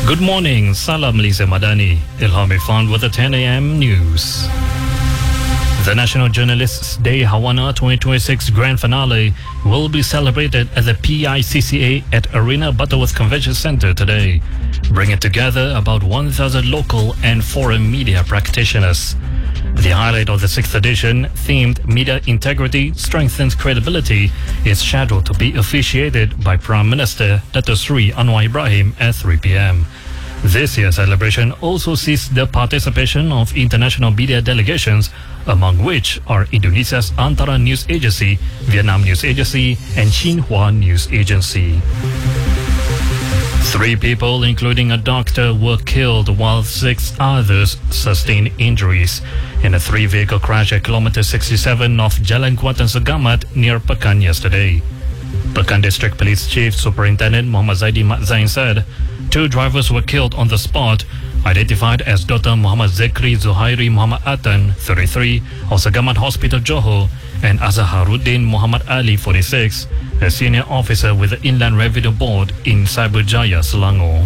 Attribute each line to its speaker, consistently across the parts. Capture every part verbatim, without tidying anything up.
Speaker 1: Good morning, Salam Lisa Madani. Ilham Irfan with the ten a.m. news. The National Journalists' Day Hawana twenty twenty-six Grand Finale will be celebrated at the P I C C A at Arena Butterworth Convention Center today, bringing together about one thousand local and foreign media practitioners. The highlight of the sixth edition, themed Media Integrity Strengthens Credibility, is scheduled to be officiated by Prime Minister Dato Sri Anwar Ibrahim at three p.m. This year's celebration also sees the participation of international media delegations, among which are Indonesia's Antara News Agency, Vietnam News Agency, and Xinhua News Agency. Three people, including a doctor, were killed while six others sustained injuries in a three-vehicle crash at kilometer sixty-seven of Jalan Kuantan Segamat near Pekan yesterday. Pekan District Police Chief Superintendent Muhammad Zaidi Mat Zain said two drivers were killed on the spot, identified as Doctor Muhammad Zekri Zuhairi Muhammad Atan, thirty-three, of Segamat Hospital Johor, and Azharuddin Muhammad Ali, forty-six, a senior officer with the Inland Revenue Board in Cyberjaya, Selangor.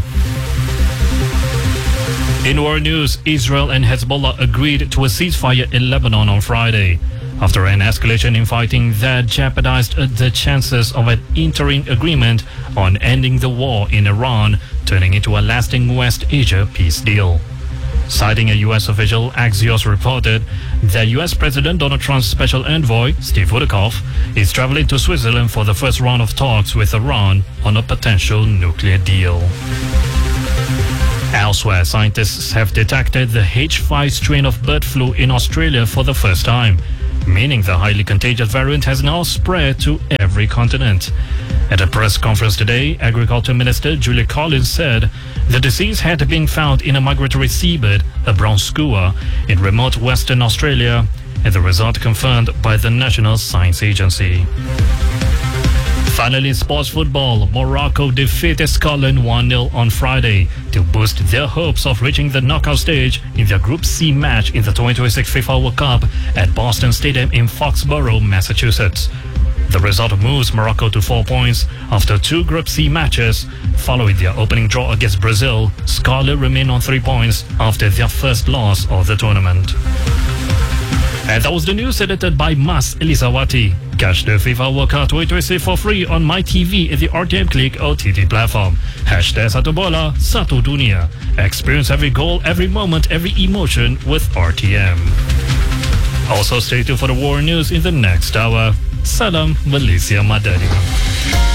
Speaker 1: In world news, Israel and Hezbollah agreed to a ceasefire in Lebanon on Friday, after an escalation in fighting that jeopardized the chances of an interim agreement on ending the war in Iran, turning into a lasting West Asia peace deal. Citing a U S official, Axios reported that U S President Donald Trump's special envoy, Steve Witkoff, is traveling to Switzerland for the first round of talks with Iran on a potential nuclear deal. Elsewhere, scientists have detected the H five strain of bird flu in Australia for the first time, meaning the highly contagious variant has now spread to every continent. At a press conference today, Agriculture Minister Julia Collins said the disease had been found in a migratory seabird, a brown skua, in remote Western Australia, and the result confirmed by the National Science Agency. Finally, in sports football, Morocco defeated Scotland one nil on Friday to boost their hopes of reaching the knockout stage in their Group C match in the twenty twenty-six FIFA World Cup at Boston Stadium in Foxborough, Massachusetts. The result moves Morocco to four points after two Group C matches. Following their opening draw against Brazil, Scotland remain on three points after their first loss of the tournament. And that was the news edited by Mas Elisawati. Catch the FIFA World Cup twenty twenty-six for free on MyTV at the R T M Click O T T platform. Hashtag Satu Bola, Satu Dunia. Experience every goal, every moment, every emotion with R T M. Also stay tuned for the war news in the next hour. Salam Malaysia Madani.